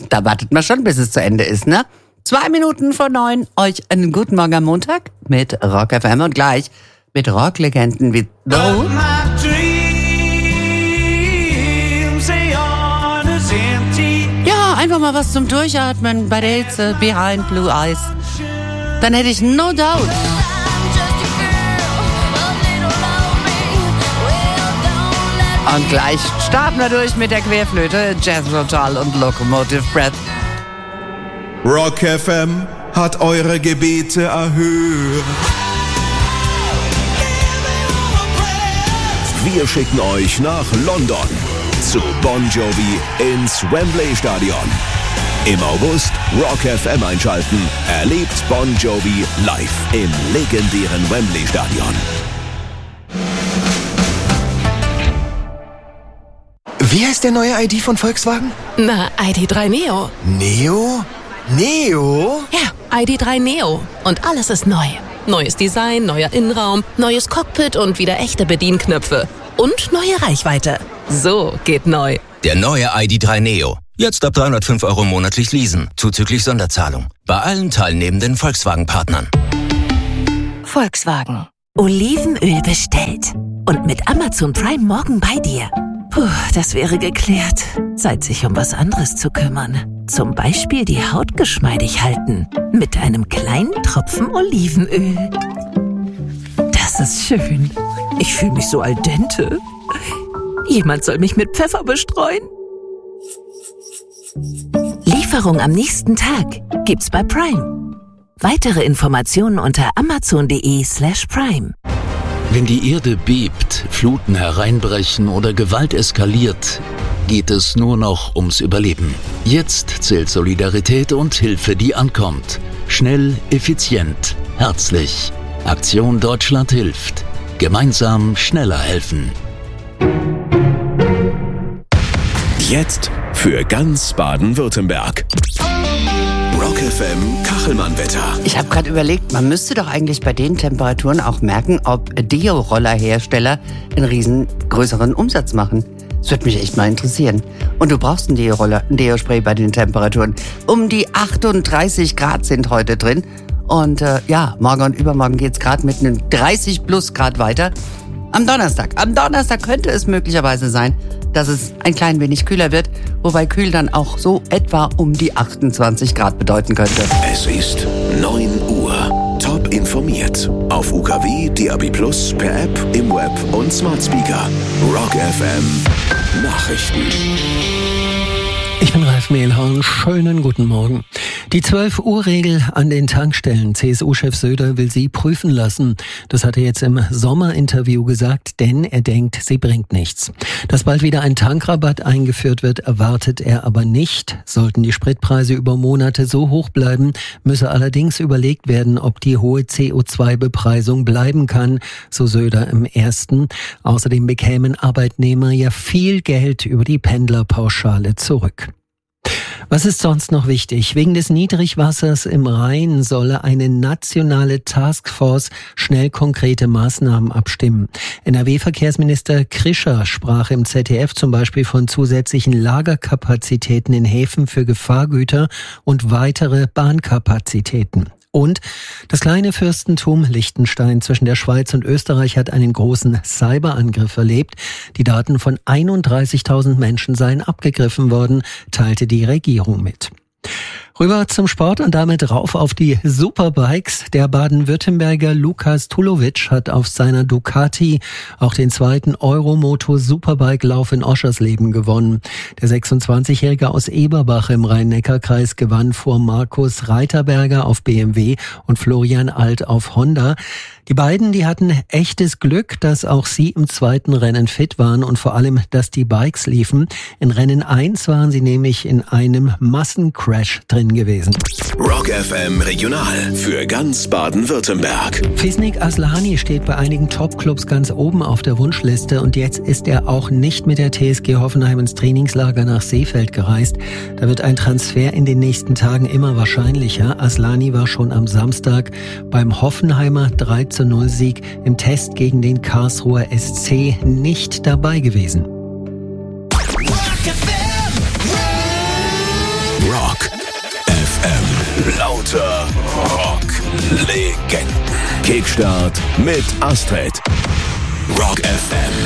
Da wartet man schon, bis es zu Ende ist, ne? 2 Minuten vor 9, euch einen guten Morgen am Montag mit Rock FM und gleich mit Rocklegenden wie Those. Ja, einfach mal was zum Durchatmen bei der Hitze Behind Blue Eyes. Dann hätte ich No Doubt. Und gleich starten wir durch mit der Querflöte, Jethro Tull und Locomotive Breath. Rock FM hat eure Gebete erhört. Wir schicken euch nach London zu Bon Jovi ins Wembley Stadion. Im August Rock FM einschalten, erlebt Bon Jovi live im legendären Wembley Stadion. Wie heißt der neue ID von Volkswagen? Na, ID.3 Neo. Neo? Neo? Ja, ID.3 Neo. Und alles ist neu. Neues Design, neuer Innenraum, neues Cockpit und wieder echte Bedienknöpfe. Und neue Reichweite. So geht neu. Der neue ID.3 Neo. Jetzt ab 305 € monatlich leasen, zuzüglich Sonderzahlung. Bei allen teilnehmenden Volkswagen-Partnern. Volkswagen. Olivenöl bestellt. Und mit Amazon Prime morgen bei dir. Puh, das wäre geklärt. Zeit, sich um was anderes zu kümmern. Zum Beispiel die Haut geschmeidig halten. Mit einem kleinen Tropfen Olivenöl. Das ist schön. Ich fühle mich so al dente. Jemand soll mich mit Pfeffer bestreuen. Lieferung am nächsten Tag gibt's bei Prime. Weitere Informationen unter amazon.de/prime. Wenn die Erde bebt, Fluten hereinbrechen oder Gewalt eskaliert, geht es nur noch ums Überleben. Jetzt zählt Solidarität und Hilfe, die ankommt. Schnell, effizient, herzlich. Aktion Deutschland hilft. Gemeinsam schneller helfen. Jetzt für ganz Baden-Württemberg. Rock FM Kachelmann-Wetter. Ich habe gerade überlegt, man müsste doch eigentlich bei den Temperaturen auch merken, ob Deo-Roller-Hersteller einen riesengroßeren Umsatz machen. Das würde mich echt mal interessieren. Und du brauchst einen Deo-Roller, ein Deo-Spray bei den Temperaturen. Um die 38 Grad sind heute drin. Und morgen und übermorgen geht's gerade mit einem 30 plus Grad weiter. Am Donnerstag könnte es möglicherweise sein, dass es ein klein wenig kühler wird, wobei kühl dann auch so etwa um die 28 Grad bedeuten könnte. Es ist 9 Uhr. Top informiert. Auf UKW, DAB+, per App, im Web und Smart Speaker. Rock FM Nachrichten. Ich bin Ralf Mehlhorn. Schönen guten Morgen. Die 12-Uhr-Regel an den Tankstellen. CSU-Chef Söder will sie prüfen lassen. Das hat er jetzt im Sommerinterview gesagt, denn er denkt, sie bringt nichts. Dass bald wieder ein Tankrabatt eingeführt wird, erwartet er aber nicht. Sollten die Spritpreise über Monate so hoch bleiben, müsse allerdings überlegt werden, ob die hohe CO2-Bepreisung bleiben kann, so Söder im Ersten. Außerdem bekämen Arbeitnehmer ja viel Geld über die Pendlerpauschale zurück. Was ist sonst noch wichtig? Wegen des Niedrigwassers im Rhein solle eine nationale Taskforce schnell konkrete Maßnahmen abstimmen. NRW-Verkehrsminister Krischer sprach im ZDF zum Beispiel von zusätzlichen Lagerkapazitäten in Häfen für Gefahrgüter und weitere Bahnkapazitäten. Und das kleine Fürstentum Liechtenstein zwischen der Schweiz und Österreich hat einen großen Cyberangriff erlebt. Die Daten von 31.000 Menschen seien abgegriffen worden, teilte die Regierung mit. Rüber zum Sport und damit rauf auf die Superbikes. Der Baden-Württemberger Lukas Tulovic hat auf seiner Ducati auch den zweiten Euromoto Superbike-Lauf in Oschersleben gewonnen. Der 26-Jährige aus Eberbach im Rhein-Neckar-Kreis gewann vor Markus Reiterberger auf BMW und Florian Alt auf Honda. Die beiden, die hatten echtes Glück, dass auch sie im zweiten Rennen fit waren und vor allem, dass die Bikes liefen. In Rennen 1 waren sie nämlich in einem Massencrash drin gewesen. Rock FM Regional für ganz Baden-Württemberg. Fisnik Aslani steht bei einigen Top-Clubs ganz oben auf der Wunschliste und jetzt ist er auch nicht mit der TSG Hoffenheim ins Trainingslager nach Seefeld gereist. Da wird ein Transfer in den nächsten Tagen immer wahrscheinlicher. Aslani war schon am Samstag beim Hoffenheimer 3:0-Sieg im Test gegen den Karlsruher SC nicht dabei gewesen. Rock lauter Rock-Legenden. Kickstart mit Astrid. Rock FM.